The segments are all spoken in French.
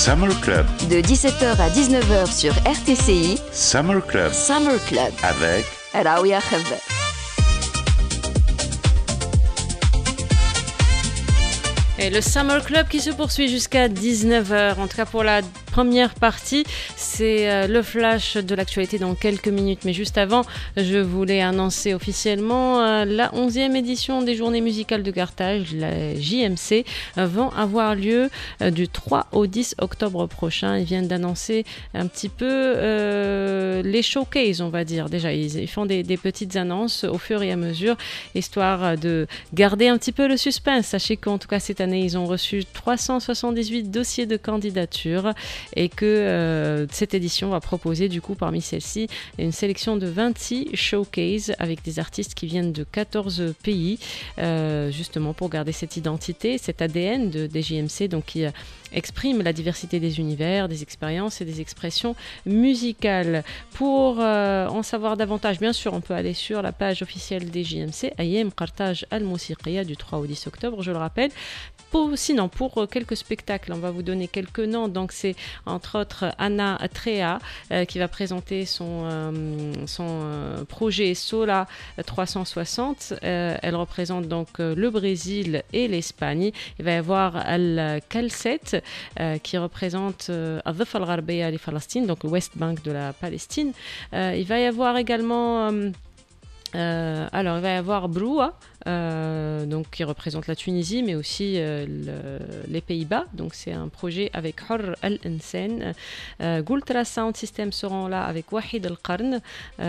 Summer Club. De 17h à 19h sur RTCI. Summer Club. Summer Club. Avec Raouia Khafef. Et le Summer Club qui se poursuit jusqu'à 19h, en tout cas pour la première partie, c'est le flash de l'actualité dans quelques minutes. Mais juste avant, je voulais annoncer officiellement la 11e édition des Journées musicales de Carthage, la JMC, vont avoir lieu du 3 au 10 octobre prochain. Ils viennent d'annoncer un petit peu les showcases, on va dire. Déjà, ils font des petites annonces au fur et à mesure, histoire de garder un petit peu le suspense. Sachez qu'en tout cas, cette année, ils ont reçu 378 dossiers de candidature et que cette édition va proposer du coup parmi celles-ci une sélection de 26 showcases avec des artistes qui viennent de 14 pays justement pour garder cette identité, cet ADN des JMC, donc qui exprime la diversité des univers, des expériences et des expressions musicales. Pour en savoir davantage, bien sûr, on peut aller sur la page officielle des JMC, Ayem Carthage Al-Mousiqiya du 3 au 10 octobre, je le rappelle. Sinon, pour quelques spectacles, on va vous donner quelques noms. Donc, c'est entre autres Anna Trea qui va présenter son projet Sola 360. Elle représente donc le Brésil et l'Espagne. Il va y avoir Al-Kalset qui représente Al-Dhafa al-Gharbiyya de Palestine, donc le West Bank de la Palestine. Il va y avoir également il va y avoir Broua, donc qui représente la Tunisie, mais aussi les Pays-Bas. Donc c'est un projet avec Hor Al-Insen. Gultra Sound System seront là avec Wahid Al-Qarn.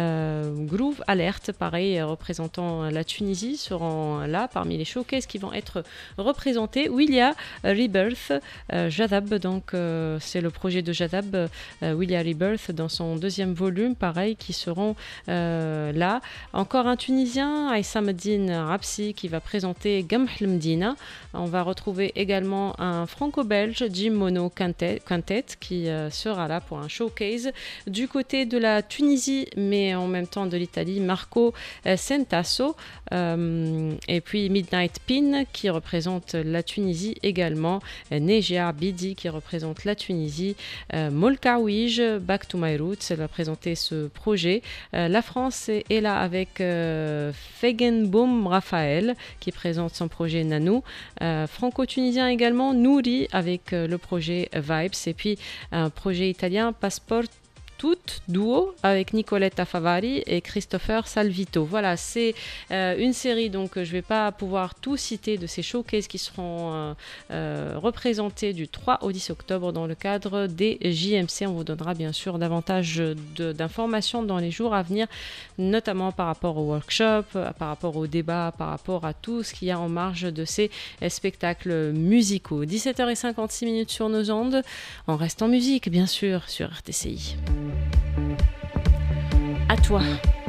Groove Alert, pareil, représentant la Tunisie, seront là parmi les showcases qui vont être représentés. Willia Rebirth, Jadab, donc c'est le projet de Jadab, Willia Rebirth, dans son deuxième volume, pareil, qui seront là. Encore un Tunisien, Aïssameddine Rapsi, qui va présenter Gamh Mdina. On va retrouver également un franco-belge, Jim Mono Quintet, qui sera là pour un showcase. Du côté de la Tunisie, mais en même temps de l'Italie, Marco Sentasso. Et puis Midnight Pin, qui représente la Tunisie également. Nejia Bidi, qui représente la Tunisie. Molkawij, Back to My Roots, elle va présenter ce projet. La France est là avec Fegenboum Raphaël qui présente son projet Nanou. Franco-tunisien également, Nouri avec le projet Vibes, et puis un projet italien, Passport duo avec Nicoletta Favari et Christopher Salvito. Voilà, c'est une série, donc je ne vais pas pouvoir tout citer de ces showcases qui seront représentés du 3 au 10 octobre dans le cadre des JMC. On vous donnera bien sûr davantage d'informations dans les jours à venir, notamment par rapport au workshop, par rapport au débat, par rapport à tout ce qu'il y a en marge de ces spectacles musicaux. 17h56 sur nos ondes. On reste en musique, bien sûr, sur RTCI. À toi.